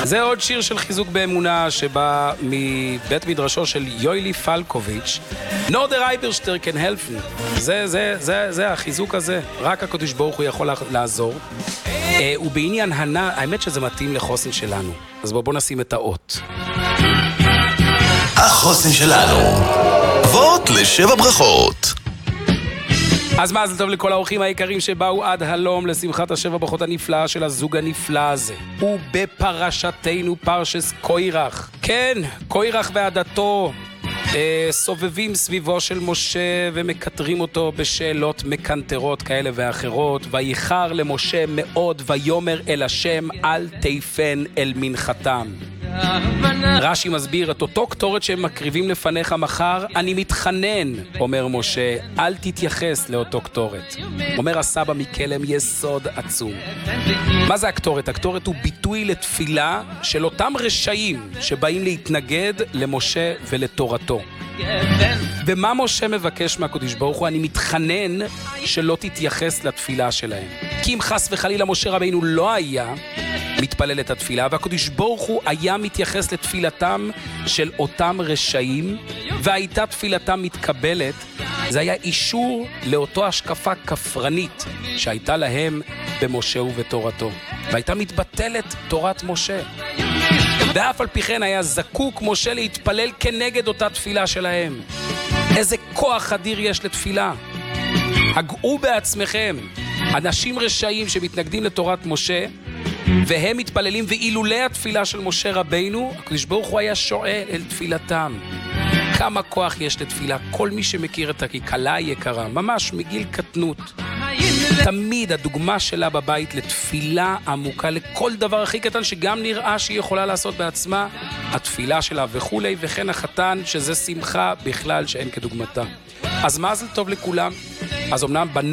זה עוד שיר של חיזוק באמונה שבא מבית מדרשו של יוילי פלקוביץ'. No the Reiberster can help me. זה החיזוק הזה. רק הקדוש ברוך הוא יכול לעזור. ובעניין האמת שזה מתאים לחוסן שלנו. אז בואו נשים את האות. החוסן שלנו. אבות לשבע ברכות. אז מזל טוב לכל האורחים היקרים שבאו עד הלום לשמחת השבע ברכות הנפלאה של הזוג הנפלא הזה. ובפרשתנו פרשס קוירח. כן, קוירח ועדתו סובבים סביבו של משה ומקטרים אותו בשאלות מקנטרות כאלה ואחרות. ויחר למשה מאוד ויומר אל השם אל תיפן אל מנחתם. רש"י מסביר את אותו קטורת שהם מקריבים לפניך מחר, אני מתחנן, אומר משה, אל תתייחס לאותו קטורת. אומר הסבא מכלם יסוד עצום. מה זה הקטורת? הקטורת הוא ביטוי לתפילה של אותם רשעים שבאים להתנגד למשה ולתורתו. ומה משה מבקש מהקדוש ברוך הוא? אני מתחנן שלא תתייחס לתפילה שלהם. כי אם חס וחלילה משה רבינו לא היה מתפלל את התפילה, והקדוש ברוך הוא היה מתייחס לתפילתם של אותם רשעים, והייתה תפילתם מתקבלת, זה היה אישור לאותו השקפה כפרנית שהייתה להם במשה ובתורתו. והייתה מתבטלת תורת משה. ואף על פי כן היה זקוק משה להתפלל כנגד אותה תפילה שלהם. איזה כוח אדיר יש לתפילה. הגעו בעצמכם. אנשים רשעים שמתנגדים לתורת משה, והם מתפללים, ואילולי התפילה של משה רבינו, הקדוש ברוך הוא היה שואל אל תפילתם. כמה כוח יש לתפילה. כל מי שמכיר את הכלה יקרה, ממש מגיל קטנות. תמיד הדוגמה שלה בבית לתפילה עמוקה, לכל דבר הכי קטן שגם נראה שהיא יכולה לעשות בעצמה, התפילה שלה וכו', וכן החתן, שזה שמחה בכלל שאין כדוגמתה. אז מזל טוב לכולם. אז אמנם